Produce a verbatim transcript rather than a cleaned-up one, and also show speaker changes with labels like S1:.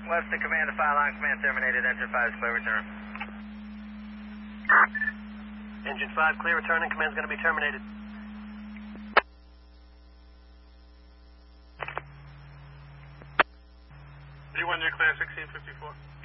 S1: West to command to file line, command terminated, engine five is clear return.
S2: Engine five, clear return, and command's going to be terminated.
S3: D one, you're clear, sixteen fifty-four.